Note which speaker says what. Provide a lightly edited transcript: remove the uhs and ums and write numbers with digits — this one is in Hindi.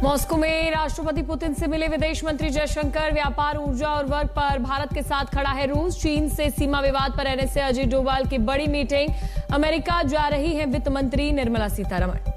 Speaker 1: मॉस्को में राष्ट्रपति पुतिन से मिले विदेश मंत्री जयशंकर। व्यापार, ऊर्जा और वर्क पर भारत के साथ खड़ा है रूस। चीन से सीमा विवाद पर एनएसए अजीत डोभाल की बड़ी मीटिंग। अमेरिका जा रही है वित्त मंत्री निर्मला सीतारमण।